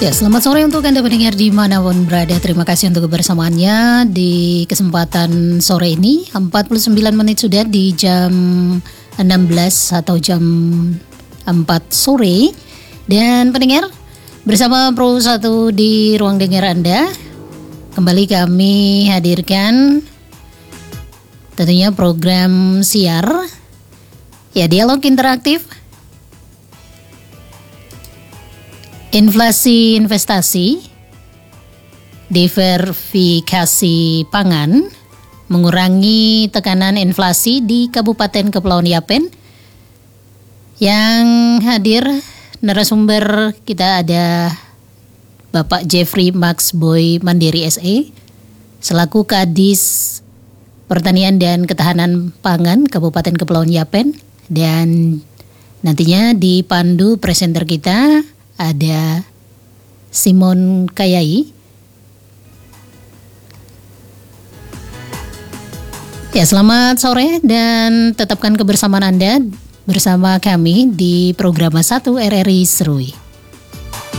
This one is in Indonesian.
Ya, selamat sore untuk Anda pendengar dimanapun berada. Terima kasih untuk kebersamaannya di kesempatan sore ini. 49 menit sudah di jam 16 atau jam 4 sore. Dan pendengar, bersama Pro 1 di ruang dengar Anda, kembali kami hadirkan tentunya program siar, ya, dialog interaktif, inflasi investasi, diversifikasi pangan, mengurangi tekanan inflasi di Kabupaten Kepulauan Yapen. Yang hadir narasumber kita ada Bapak Jeffrey Max Boy Mandiri SE selaku Kadis Pertanian dan Ketahanan Pangan Kabupaten Kepulauan Yapen, dan nantinya dipandu presenter kita ada Simon Kayai. Ya, selamat sore dan tetapkan kebersamaan Anda bersama kami di program 1 RRI Serui.